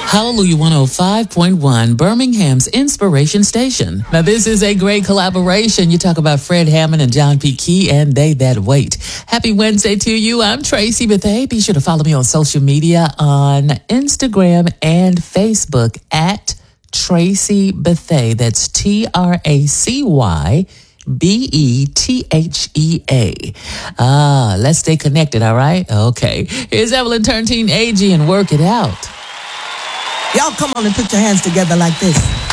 Hallelujah 105.1, Birmingham's Inspiration Station. Now, this is a great collaboration. You talk about Fred Hammond and John P. Key and They That Wait. Happy Wednesday to you. I'm Tracy Bethea. Be sure to follow me on social media on Instagram and Facebook at Tracy Bethea. That's TracyBethea. Let's stay connected, all right? Okay. Here's Evelyn Turntine Agee and Work It Out. Y'all come on and put your hands together like this.